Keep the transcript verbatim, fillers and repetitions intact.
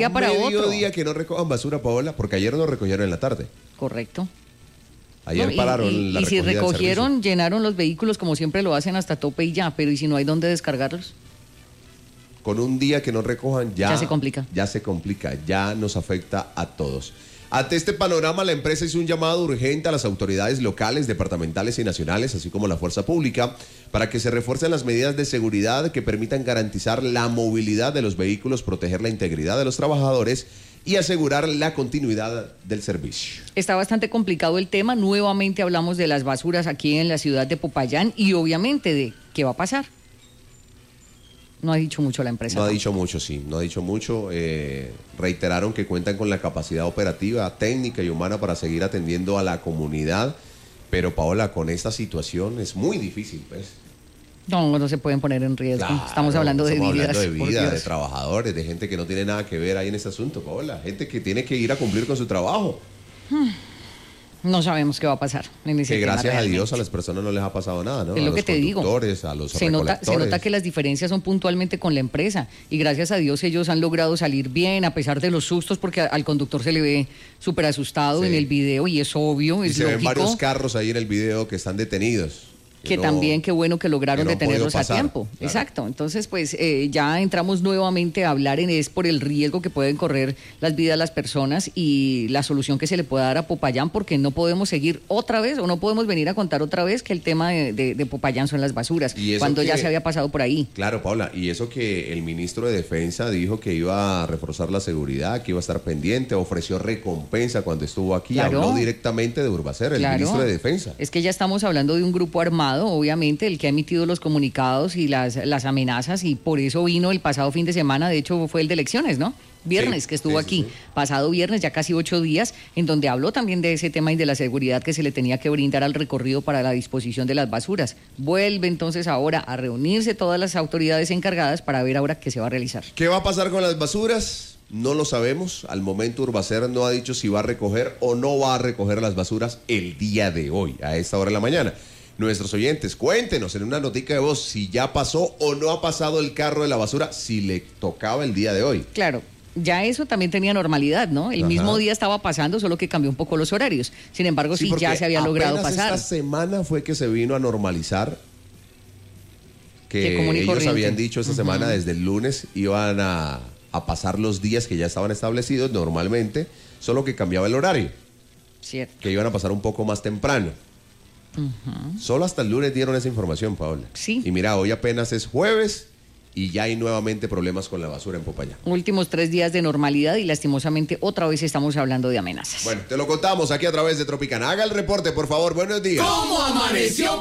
día para otro. Mediodía que no recojan basura, Paola, porque ayer no recogieron en la tarde. Correcto. Ayer No, y, pararon y, la y si recogida del recogieron, servicio. llenaron los vehículos como siempre lo hacen hasta tope y ya, pero ¿y si no hay dónde descargarlos? Con un día que no recojan ya, Ya se complica. Ya se complica, ya nos afecta a todos. Ante este panorama, la empresa hizo un llamado urgente a las autoridades locales, departamentales y nacionales, así como a la fuerza pública, para que se refuercen las medidas de seguridad que permitan garantizar la movilidad de los vehículos, proteger la integridad de los trabajadores y asegurar la continuidad del servicio. Está bastante complicado el tema. Nuevamente hablamos de las basuras aquí en la ciudad de Popayán y obviamente de qué va a pasar. No ha dicho mucho la empresa. No ha tampoco. dicho mucho, sí, no ha dicho mucho. Eh, reiteraron que cuentan con la capacidad operativa, técnica y humana para seguir atendiendo a la comunidad. Pero, Paola, con esta situación es muy difícil, pues. No, no se pueden poner en riesgo. Claro, estamos hablando de estamos vidas. hablando de por vida, Dios. de trabajadores, de gente que no tiene nada que ver ahí en este asunto, Paola. Gente que tiene que ir a cumplir con su trabajo. No sabemos qué va a pasar en ese Que tema gracias a realmente. Dios a las personas no les ha pasado nada, ¿no? Es a lo los que te digo. conductores, a los Se nota, se recolectores. nota que las diferencias son puntualmente con la empresa y gracias a Dios ellos han logrado salir bien a pesar de los sustos porque a- al conductor se le ve súper asustado Sí. en el video y es obvio, Y es se ven lógico. varios carros ahí en el video que están detenidos. Que no- también qué bueno que lograron que no han detenerlos podido a pasar, tiempo. claro. Exacto. Entonces, pues eh, ya entramos nuevamente a hablar en es por el riesgo que pueden correr las vidas de las personas y la solución que se le pueda dar a Popayán, porque no podemos seguir otra vez o no podemos venir a contar otra vez que el tema de, de- de Popayán son las basuras, Y eso cuando ya que- se había pasado por ahí. Claro, Paula, y eso que el ministro de Defensa dijo que iba a reforzar la seguridad, que iba a estar pendiente, ofreció recompensa cuando estuvo aquí, Claro. habló directamente de Urbacer, el Claro. ministro de Defensa. Es que ya estamos hablando de un grupo armado, obviamente, el que ha emitido los comunicados y las, las amenazas, y por eso vino el pasado fin de semana, de hecho fue el de elecciones, ¿no? Viernes Sí, que estuvo sí, sí, aquí, sí. pasado viernes, ya casi ocho días, en donde habló también de ese tema y de la seguridad que se le tenía que brindar al recorrido para la disposición de las basuras. Vuelve entonces ahora a reunirse todas las autoridades encargadas para ver ahora qué se va a realizar. ¿Qué va a pasar con las basuras? No lo sabemos. Al momento Urbacer no ha dicho si va a recoger o no va a recoger las basuras el día de hoy, a esta hora de la mañana. Nuestros oyentes, cuéntenos en una notica de voz si ya pasó o no ha pasado el carro de la basura, si le tocaba el día de hoy. Claro, ya eso también tenía normalidad, ¿no? El Ajá. mismo día estaba pasando, solo que cambió un poco los horarios. Sin embargo, sí, porque ya se había logrado apenas pasar. esta semana fue que se vino a normalizar que, Que común y ellos corriente. habían dicho esta Ujú. semana desde el lunes iban a, a pasar los días que ya estaban establecidos normalmente, solo que cambiaba el horario, Cierto. que iban a pasar un poco más temprano. Solo hasta el lunes dieron esa información, Paola. Sí. Y mira, hoy apenas es jueves y ya hay nuevamente problemas con la basura en Popayán. Últimos tres días de normalidad y lastimosamente otra vez estamos hablando de amenazas. Bueno, te lo contamos aquí a través de Tropicana. Haga el reporte, por favor. Buenos días. ¿Cómo amaneció